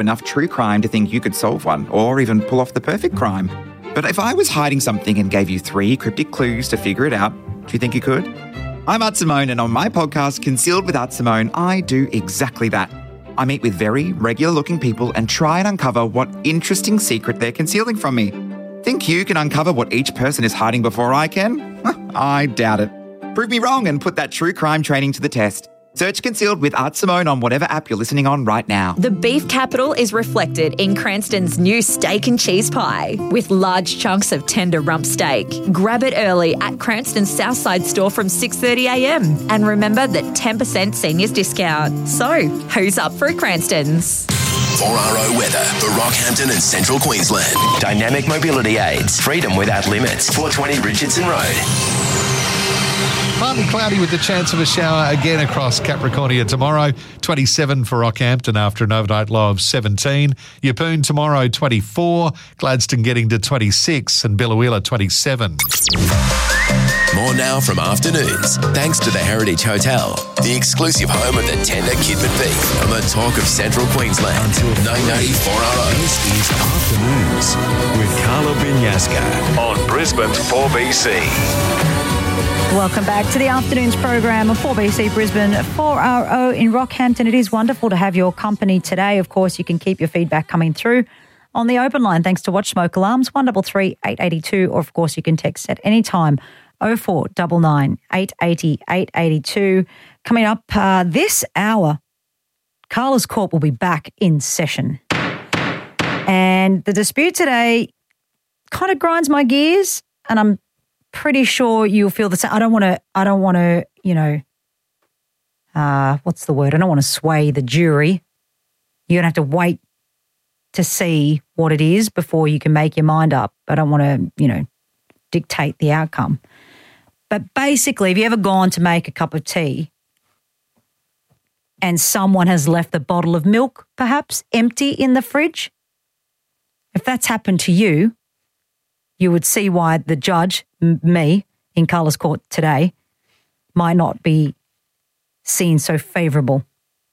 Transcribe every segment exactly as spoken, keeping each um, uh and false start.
enough true crime to think you could solve one or even pull off the perfect crime. But if I was hiding something and gave you three cryptic clues to figure it out, do you think you could? I'm Art Simone, and on my podcast, Concealed with Art Simone, I do exactly that. I meet with very regular-looking people and try and uncover what interesting secret they're concealing from me. Think you can uncover what each person is hiding before I can? I doubt it. Prove me wrong and put that true crime training to the test. Search Concealed with Art Simone on whatever app you're listening on right now. The beef capital is reflected in Cranston's new steak and cheese pie with large chunks of tender rump steak. Grab it early at Cranston's Southside store from six thirty a m. And remember that ten percent seniors discount. So, who's up for a Cranston's? four R O weather for Rockhampton and Central Queensland. Dynamic mobility aids. Freedom without limits. four twenty Richardson Road. Partly cloudy with the chance of a shower again across Capricornia tomorrow. twenty-seven for Rockhampton after an overnight low of seventeen. Yeppoon tomorrow twenty-four. Gladstone getting to twenty-six and Billawheeler twenty-seven. More now from Afternoons, thanks to the Heritage Hotel, the exclusive home of the tender kidman beef and the talk of Central Queensland. Until nine ninety-four R O. This is Afternoons with Carla Binyaska on Brisbane's four B C. Welcome back to the Afternoons program of four B C Brisbane, four R O in Rockhampton. It is wonderful to have your company today. Of course, you can keep your feedback coming through on the open line thanks to Watch Smoke Alarms, one three three, eight eight two, or of course you can text at any time, oh four nine nine, eight eight oh, eight eight two. Coming up uh, this hour, Carla's Court will be back in session. And the dispute today kind of grinds my gears, and I'm pretty sure you'll feel the same. I don't want to, I don't want to, you know, uh, what's the word? I don't want to sway the jury. You're going to have to wait to see what it is before you can make your mind up. I don't want to, you know, dictate the outcome. But basically, have you ever gone to make a cup of tea and someone has left a bottle of milk, perhaps, empty in the fridge? If that's happened to you, you would see why the judge, m- me, in Carla's Court today, might not be seen so favourable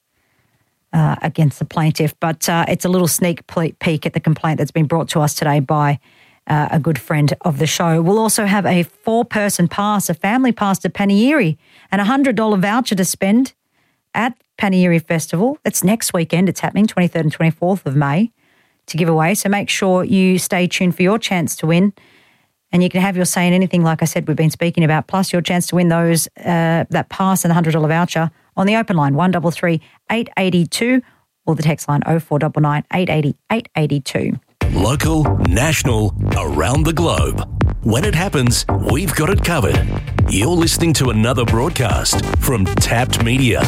uh, against the plaintiff. But uh, it's a little sneak peek at the complaint that's been brought to us today by uh, a good friend of the show. We'll also have a four-person pass, a family pass to Panieri, and a one hundred dollars voucher to spend at Panieri Festival. That's next weekend. It's happening, twenty-third and twenty-fourth of May. To give away. So make sure you stay tuned for your chance to win. And you can have your say in anything, like I said, we've been speaking about, plus your chance to win those, uh, that pass and the one hundred dollars voucher on the open line, one three three, eight eight two, or the text line oh four nine nine, eight eight oh, eight eight two. Local, national, around the globe. When it happens, we've got it covered. You're listening to another broadcast from Tapped Media.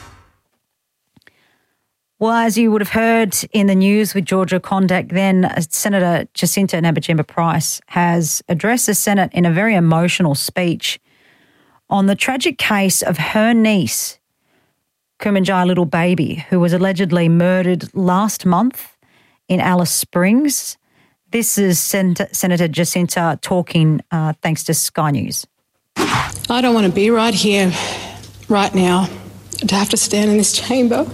Well, as you would have heard in the news with Georgia Condac, then Senator Jacinta Nampijinpa-Price has addressed the Senate in a very emotional speech on the tragic case of her niece, Kumanjai Little Baby, who was allegedly murdered last month in Alice Springs. This is Sen- Senator Jacinta talking uh, thanks to Sky News. I don't want to be right here, right now, to have to stand in this chamber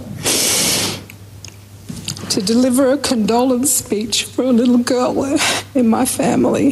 to deliver a condolence speech for a little girl in my family.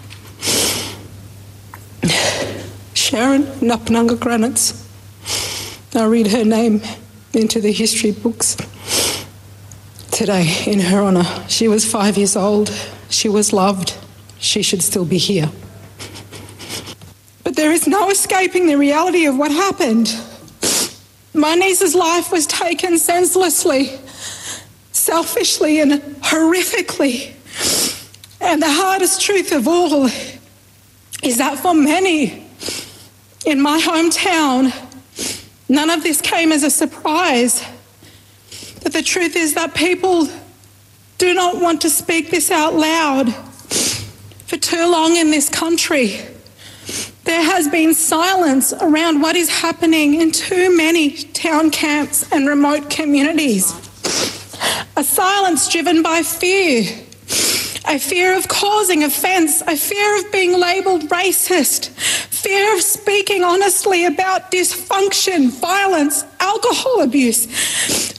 Sharon Napanunga Granitz. I'll read her name into the history books today in her honour. She was five years old. She was loved. She should still be here. But there is no escaping the reality of what happened. My niece's life was taken senselessly, selfishly and horrifically. And the hardest truth of all is that for many in my hometown, none of this came as a surprise. But the truth is that people do not want to speak this out loud. For too long in this country, there has been silence around what is happening in too many town camps and remote communities. A silence driven by fear, a fear of causing offence, a fear of being labelled racist, fear of speaking honestly about dysfunction, violence, alcohol abuse,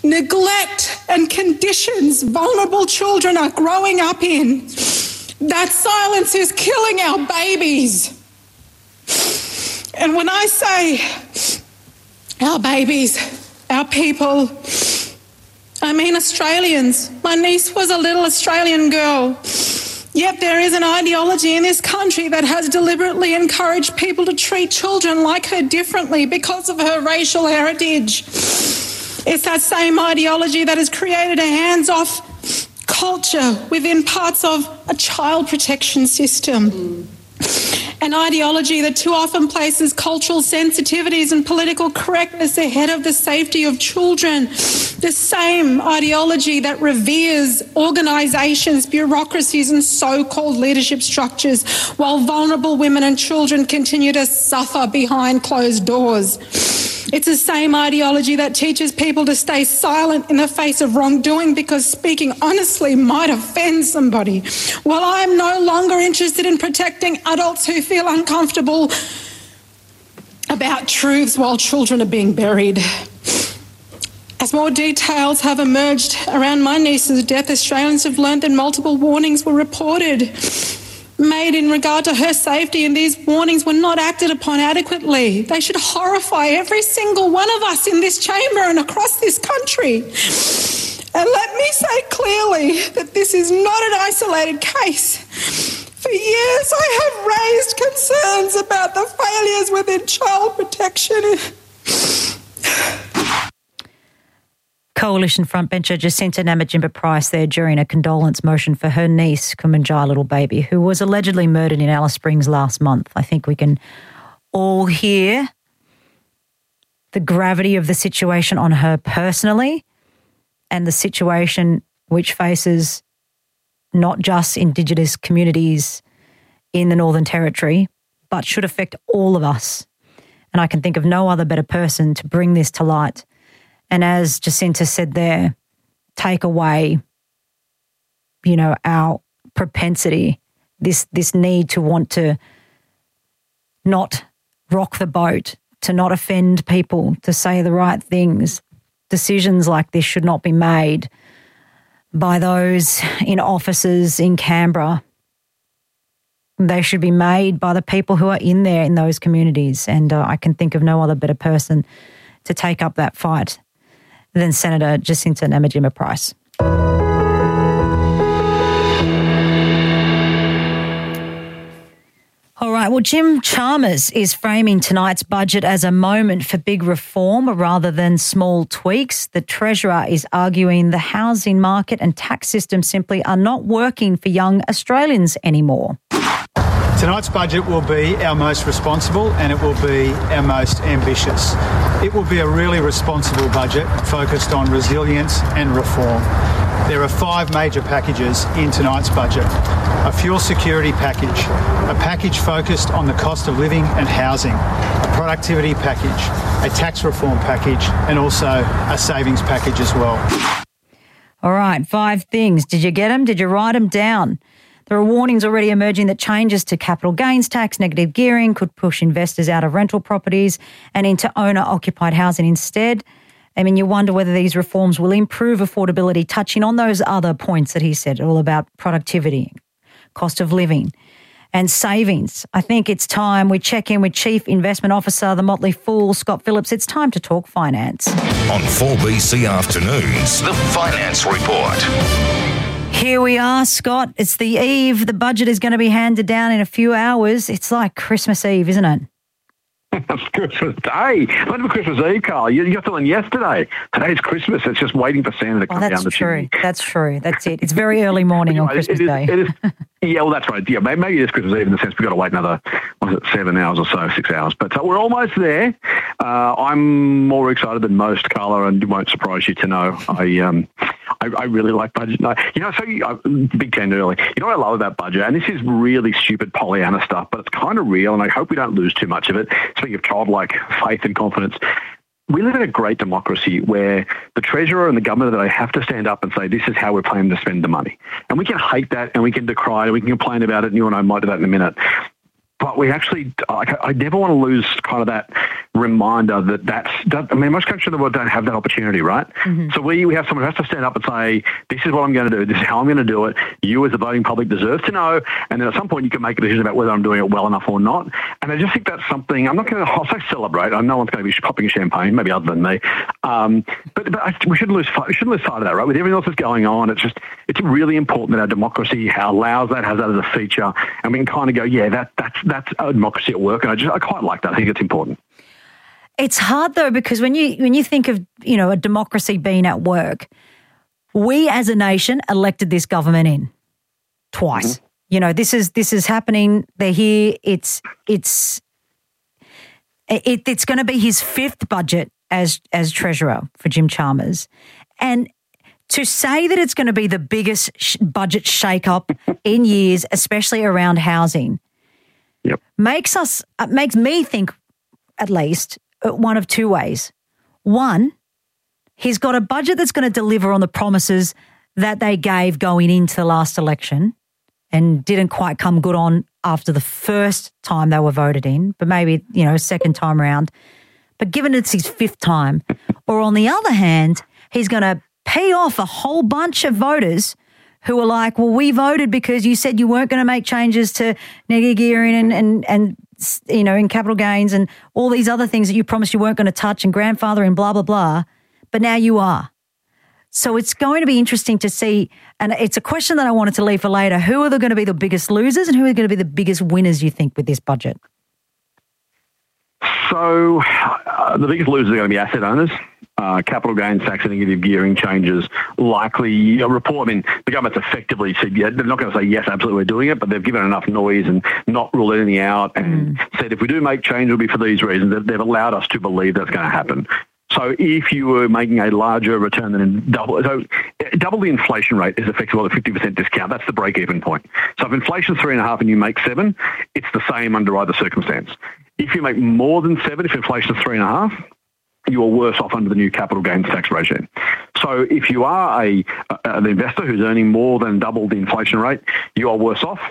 neglect and conditions vulnerable children are growing up in. That silence is killing our babies. And when I say our babies, our people, I mean Australians. My niece was a little Australian girl. Yet there is an ideology in this country that has deliberately encouraged people to treat children like her differently because of her racial heritage. It's that same ideology that has created a hands-off culture within parts of a child protection system. An ideology that too often places cultural sensitivities and political correctness ahead of the safety of children. The same ideology that reveres organisations, bureaucracies and so-called leadership structures while vulnerable women and children continue to suffer behind closed doors. It's the same ideology that teaches people to stay silent in the face of wrongdoing because speaking honestly might offend somebody. Well, I'm no longer interested in protecting adults who feel uncomfortable about truths while children are being buried. As more details have emerged around my niece's death, Australians have learned that multiple warnings were reported, made in regard to her safety, and these warnings were not acted upon adequately. They should horrify every single one of us in this chamber and across this country. And let me say clearly that this is not an isolated case. For years I have raised concerns about the failures within child protection. Coalition frontbencher Jacinta Namatjimba-Price there during a condolence motion for her niece, Kumanjai little baby, who was allegedly murdered in Alice Springs last month. I think we can all hear the gravity of the situation on her personally and the situation which faces not just Indigenous communities in the Northern Territory, but should affect all of us. And I can think of no other better person to bring this to light. And as Jacinta said there, take away, you know, our propensity, this this need to want to not rock the boat, to not offend people, to say the right things. Decisions like this should not be made by those in offices in Canberra. They should be made by the people who are in there in those communities. And uh, I can think of no other better person to take up that fight than Senator Jacinta Namatjimba-Price. All right, well, Jim Chalmers is framing tonight's budget as a moment for big reform rather than small tweaks. The Treasurer is arguing the housing market and tax system simply are not working for young Australians anymore. Tonight's budget will be our most responsible and it will be our most ambitious. It will be a really responsible budget focused on resilience and reform. There are five major packages in tonight's budget. A fuel security package, a package focused on the cost of living and housing, a productivity package, a tax reform package, and also a savings package as well. All right, five things. Did you get them? Did you write them down? There are warnings already emerging that changes to capital gains tax, negative gearing could push investors out of rental properties and into owner-occupied housing instead. I mean, you wonder whether these reforms will improve affordability, touching on those other points that he said, all about productivity, cost of living and savings. I think it's time we check in with Chief Investment Officer, the Motley Fool, Scott Phillips. It's time to talk finance. On four B C Afternoons, the Finance Report. Here we are, Scott. It's the eve. The budget is going to be handed down in a few hours. It's like Christmas Eve, isn't it? It's Christmas Day. Not even Christmas Eve, Carl. You, you got something yesterday. Today's Christmas. It's just waiting for Santa to come oh, down the chimney. That's true. That's it. It's very early morning on Christmas it is, Day. It is, yeah, well, that's right. Yeah, maybe, maybe it is Christmas Eve in the sense we've got to wait another, what is it, seven hours or so, six hours. But uh, we're almost there. Uh, I'm more excited than most, Carla, and it won't surprise you to know I um, I, I really like budget night. You know, so you, uh, Big Ten early. You know what I love about budget? And this is really stupid Pollyanna stuff, but it's kind of real, and I hope we don't lose too much of it. Speaking of childlike faith and confidence, we live in a great democracy where the Treasurer and the government today have to stand up and say, this is how we're planning to spend the money. And we can hate that, and we can decry it, and we can complain about it, and you and I might do that in a minute. But we actually, I, I never want to lose kind of that reminder that that's, that, I mean, most countries in the world don't have that opportunity, right? Mm-hmm. So we, we have someone who has to stand up and say, this is what I'm going to do, this is how I'm going to do it. You as the voting public deserve to know. And then at some point you can make a decision about whether I'm doing it well enough or not. And I just think that's something, I'm not going to, I'll say celebrate. I know one's going to be popping champagne, maybe other than me. Um, but but I, we shouldn't lose, we shouldn't lose sight of that, right? With everything else that's going on, it's just, it's really important that our democracy allows that, has that as a feature. And we can kind of go, yeah, that that's that's a democracy at work. And I just, I quite like that. I think it's important. It's hard though, because when you when you think of, you know, a democracy being at work, we as a nation elected this government in twice. Mm-hmm. You know, this is this is happening. They're here. It's it's it, it's going to be his fifth budget as as treasurer for Jim Chalmers, and to say that it's going to be the biggest sh- budget shake-up in years, especially around housing, yep. makes us uh, makes me think, at least, uh, one of two ways. One, he's got a budget that's going to deliver on the promises that they gave going into the last election and didn't quite come good on after the first time they were voted in, but maybe, you know, second time around. But given it's his fifth time, or on the other hand, he's going to pay off a whole bunch of voters who are like, well, we voted because you said you weren't going to make changes to negative gearing and, and, and, you know, in capital gains and all these other things that you promised you weren't going to touch and grandfather and blah, blah, blah. But now you are. So it's going to be interesting to see, and it's a question that I wanted to leave for later. Who are going to be the biggest losers and who are going to be the biggest winners, you think, with this budget? So uh, the biggest losers are going to be asset owners. Uh, capital gains tax and negative gearing changes likely, you know, report. I mean, the government's effectively said, yeah, they're not going to say, yes, absolutely, we're doing it, but they've given enough noise and not ruled anything out and mm. said, if we do make change, it'll be for these reasons. They've allowed us to believe that's going to happen. So if you were making a larger return than double, so double the inflation rate is effectively a fifty percent discount. That's the break-even point. So if inflation's three and a half and you make seven, it's the same under either circumstance. If you make more than seven, if inflation's three and a half, you are worse off under the new capital gains tax regime. So if you are a, a an investor who's earning more than double the inflation rate, you are worse off.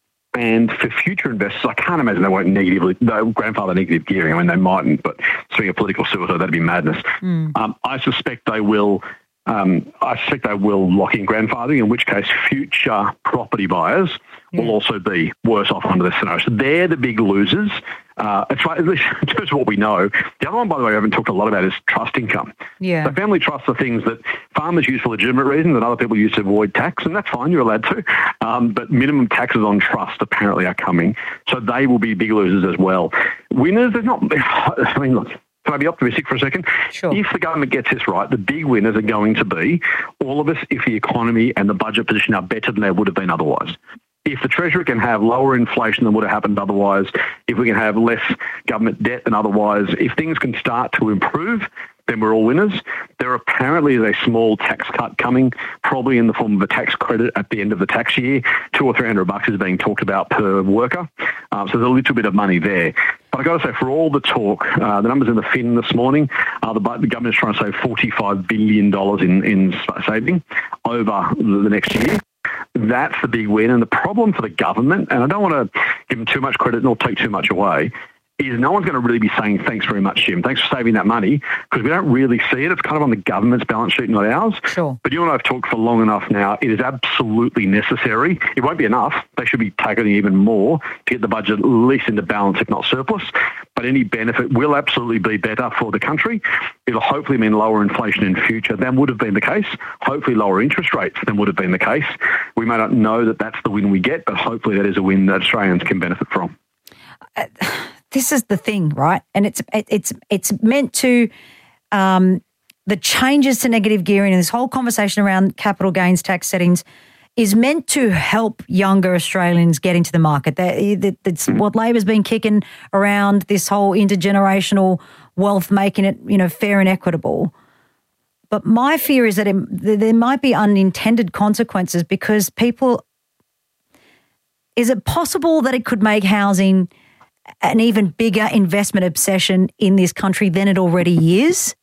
And for future investors, I can't imagine they won't negatively, they'll grandfather negative gearing. I mean, they mightn't, but being a political suicide, that'd be madness. Mm. Um, I suspect they will. Um, I suspect they will lock in grandfathering, in which case future property buyers yeah. will also be worse off under this scenario. So they're the big losers. Uh, it's right, at least in terms of what we know. The other one, by the way, I haven't talked a lot about is trust income. Yeah. So family trusts are things that farmers use for legitimate reasons and other people use to avoid tax, and that's fine, you're allowed to. Um, but minimum taxes on trust apparently are coming. So they will be big losers as well. Winners, there's not, I mean, look, can I be optimistic for a second? Sure. If the government gets this right, the big winners are going to be all of us if the economy and the budget position are better than they would have been otherwise. If the Treasury can have lower inflation than would have happened otherwise, if we can have less government debt than otherwise, if things can start to improve, then we're all winners. There apparently is a small tax cut coming, probably in the form of a tax credit at the end of the tax year. Two or three hundred bucks is being talked about per worker. Um, so there's a little bit of money there. But I've got to say, for all the talk, uh, the numbers in the F I N this morning, uh, the, the government is trying to save forty-five billion dollars in, in saving over the next year. That's the big win. And the problem for the government, and I don't want to give them too much credit nor take too much away, is no one's going to really be saying, thanks very much, Jim. Thanks for saving that money, because we don't really see it. It's kind of on the government's balance sheet, not ours. Sure. But you and I have talked for long enough now. It is absolutely necessary. It won't be enough. They should be taking even more to get the budget at least into balance, if not surplus. But any benefit will absolutely be better for the country. It'll hopefully mean lower inflation in future than would have been the case. Hopefully lower interest rates than would have been the case. We may not know that that's the win we get, but hopefully that is a win that Australians can benefit from. Uh, this is the thing, right? And it's it, it's it's meant to um, the changes to negative gearing and this whole conversation around capital gains tax settings is meant to help younger Australians get into the market. That, that's what Labor's been kicking around, this whole intergenerational wealth, making it, you know, fair and equitable. But my fear is that it, there might be unintended consequences because people, is it possible that it could make housing an even bigger investment obsession in this country than it already is?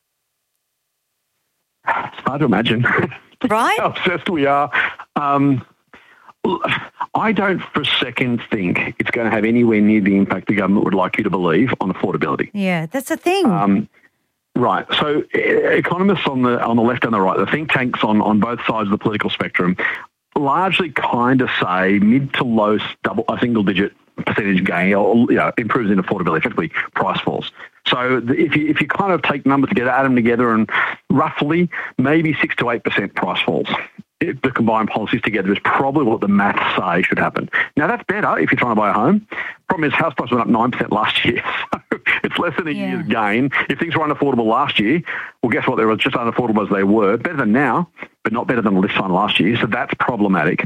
It's hard to imagine. Right? How obsessed we are. Um, I don't for a second think it's going to have anywhere near the impact the government would like you to believe on affordability. Yeah, that's the thing. Um, right. So economists on the on the left and the right, the think tanks on, on both sides of the political spectrum, largely kind of say mid to low double a single digit percentage gain or you know, improves in affordability, effectively price falls. So if you if you kind of take numbers together, add them together, and roughly maybe six to eight percent price falls. It, the combined policies together is probably what the maths say should happen. Now that's better if you're trying to buy a home. Problem is house prices went up nine percent last year, so it's less than a yeah. year's gain. If things were unaffordable last year, well, guess what? They were just unaffordable as they were. Better than now, but not better than this time last year. So that's problematic.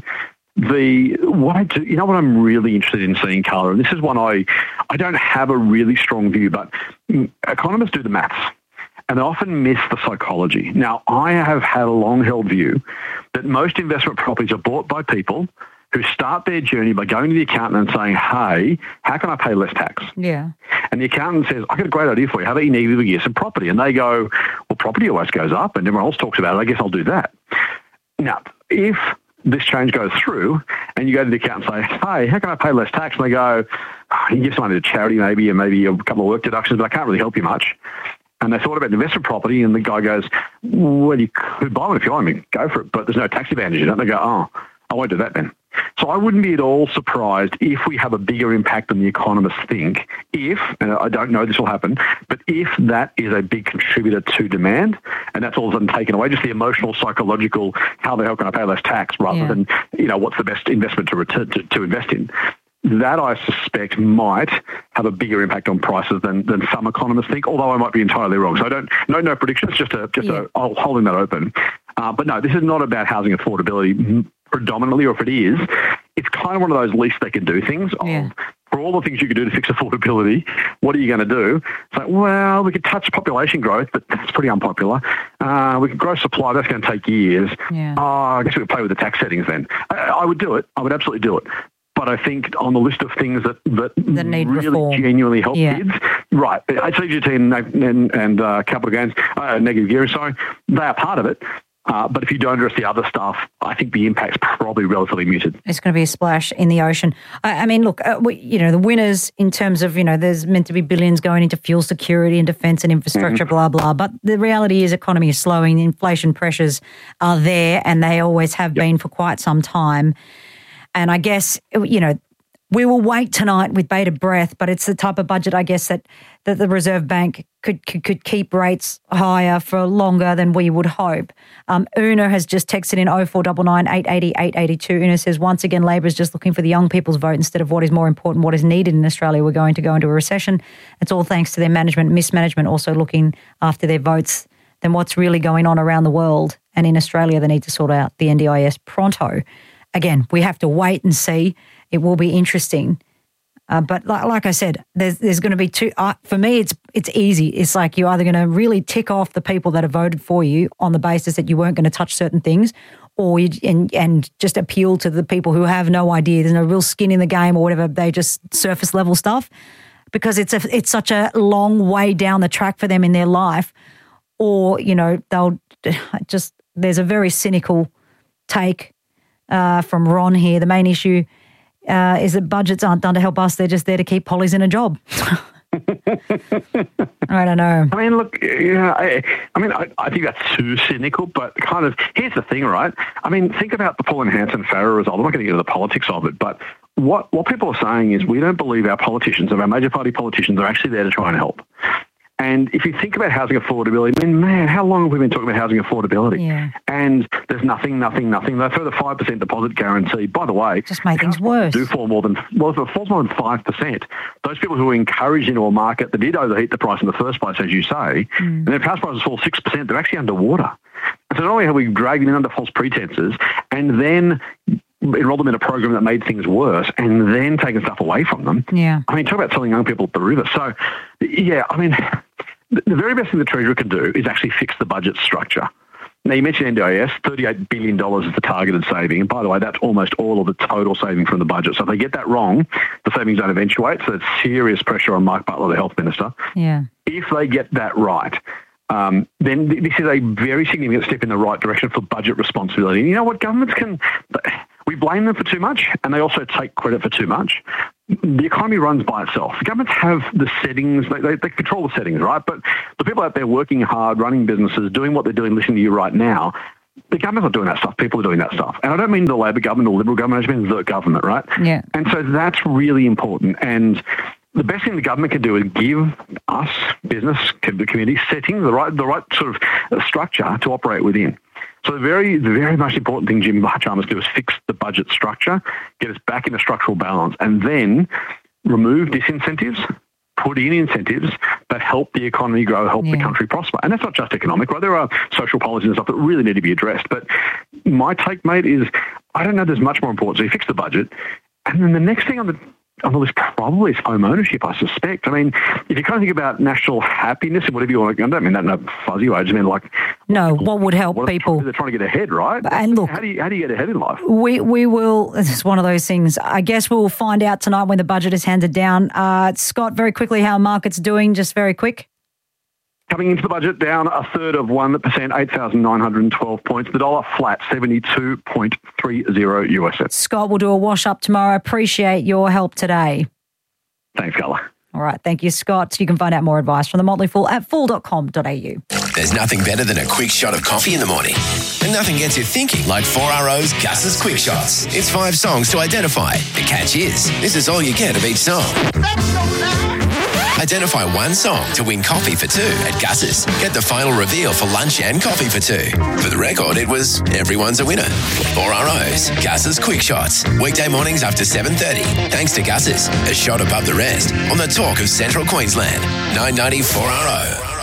The what I do, you know what I'm really interested in seeing, Carla, and this is one I I don't have a really strong view, but economists do the maths, and they often miss the psychology. Now, I have had a long-held view that most investment properties are bought by people who start their journey by going to the accountant and saying, hey, how can I pay less tax? Yeah. And the accountant says, I've got a great idea for you. How about you negative gear some property? And they go, well, property always goes up, and everyone else talks about it. I guess I'll do that. Now, if this change goes through and you go to the accountant and say, hey, how can I pay less tax? And they go, oh, you give some money to charity maybe and maybe a couple of work deductions, but I can't really help you much. And they thought about investment property and the guy goes, well, you could buy one if you want. I mean, go for it, but there's no tax advantage in it. And they go, oh, I won't do that then. So I wouldn't be at all surprised if we have a bigger impact than the economists think, if, and I don't know this will happen, but if that is a big contributor to demand, and that's all of a sudden taken away, just the emotional, psychological, how the hell can I pay less tax, rather yeah. than, you know, what's the best investment to, return, to, to invest in. That, I suspect, might have a bigger impact on prices than, than some economists think, although I might be entirely wrong. So I don't, no, no predictions, just a, just yeah. a, I'll holding that open. Uh, but no, this is not about housing affordability predominantly, or if it is, it's kind of one of those least they can do things. Yeah. Of, for all the things you could do to fix affordability, what are you going to do? It's like, well, we could touch population growth, but that's pretty unpopular. Uh, we could grow supply, that's going to take years. Yeah. Oh, I guess we could play with the tax settings then. I, I would do it. I would absolutely do it. But I think on the list of things that, that, that need really reform. genuinely help yeah. kids, right, H C G T and, and, and uh, capital gains, uh, negative gearing, sorry, they are part of it. Uh, but if you don't address the other stuff, I think the impact's probably relatively muted. It's going to be a splash in the ocean. I, I mean, look, uh, we, you know, the winners in terms of, you know, there's meant to be billions going into fuel security and defence and infrastructure, mm-hmm. blah, blah. But the reality is economy is slowing. The inflation pressures are there and they always have yep. been for quite some time. And I guess, you know, we will wait tonight with bated breath, but it's the type of budget, I guess, that, that the Reserve Bank could, could could keep rates higher for longer than we would hope. Um, Una has just texted in oh four nine nine, eight eight oh, eight eight two. Una says, once again, Labor is just looking for the young people's vote instead of what is more important, what is needed in Australia. We're going to go into a recession. It's all thanks to their management, mismanagement, also looking after their votes than what's really going on around the world. And in Australia, they need to sort out the N D I S pronto. Again, we have to wait and see. It will be interesting. Uh, but like, like I said, there's there's going to be two. Uh, for me, it's it's easy. It's like you're either going to really tick off the people that have voted for you on the basis that you weren't going to touch certain things, or you, and and just appeal to the people who have no idea. There's no real skin in the game or whatever. They just surface level stuff because it's a it's such a long way down the track for them in their life. Or you know they'll just there's a very cynical take uh, from Ron here. The main issue. Uh, is that budgets aren't done to help us, they're just there to keep pollies in a job. I don't know. I mean, look, yeah, I, I mean, I, I think that's too cynical, but kind of, here's the thing, right? I mean, think about the Pauline Hanson-Farrer result. I'm not going to get into the politics of it, but what, what people are saying is we don't believe our politicians, or our major party politicians, are actually there to try and help. And if you think about housing affordability, I mean, man, how long have we been talking about housing affordability? Yeah. And there's nothing, nothing, nothing. They throw the five percent deposit guarantee. By the way, just make things worse. Do fall more than, well, if it falls more than five percent, those people who are encouraged into a market that did overheat the price in the first place, as you say, mm. and then if house prices fall six percent, they're actually underwater. And so not only have we dragged them in under false pretenses and then enrolled them in a program that made things worse and then taken stuff away from them. Yeah. I mean, talk about selling young people at the river. So, yeah, I mean, the very best thing the Treasury can do is actually fix the budget structure. Now, you mentioned N D I S, thirty-eight billion dollars is the targeted saving. And by the way, that's almost all of the total saving from the budget. So if they get that wrong, the savings don't eventuate. So it's serious pressure on Mike Butler, the health minister. Yeah. If they get that right, Um, then th- this is a very significant step in the right direction for budget responsibility. And you know what? Governments can, we blame them for too much, and they also take credit for too much. The economy runs by itself. The governments have the settings, they, they, they control the settings, right? But the people out there working hard, running businesses, doing what they're doing, listening to you right now, the government's not doing that stuff. People are doing that stuff. And I don't mean the Labor government or Liberal government, I just mean the government, right? Yeah. And so that's really important. And the best thing the government can do is give us, business, the community, settings, the right the right sort of structure to operate within. So the very, the very most important thing Jim Chalmers do is fix the budget structure, get us back into structural balance, and then remove disincentives, put in incentives that help the economy grow, help yeah. the country prosper. And that's not just economic, right? There are social policies and stuff that really need to be addressed. But my take, mate, is I don't know there's much more important. So you fix the budget, and then the next thing on the on the list probably is home ownership, I suspect. I mean, if you kind of think about national happiness and whatever you want to, I don't mean that in a fuzzy way, I just mean like... No, what would help what people? They're trying to get ahead, right? And look... How do you, how do you get ahead in life? We we will... It's one of those things. I guess we'll find out tonight when the budget is handed down. Uh, Scott, very quickly, how are markets doing? Just very quick. Coming into the budget, down a third of one percent, eight thousand nine hundred twelve points. The dollar flat, seventy-two point three zero U S cents. Scott, we'll do a wash-up tomorrow. Appreciate your help today. Thanks, Carla. All right. Thank you, Scott. You can find out more advice from the Motley Fool at fool dot com dot a u. There's nothing better than a quick shot of coffee in the morning. And nothing gets you thinking like four R O's Gus's Quick Shots. It's five songs to identify. The catch is, this is all you get of each song. Identify one song to win coffee for two at Gus's. Get the final reveal for lunch and coffee for two. For the record, it was everyone's a winner. four R O's Gus's Quick Shots. Weekday mornings after seven thirty. Thanks to Gus's, a shot above the rest on the talk of Central Queensland. nine ninety four R O.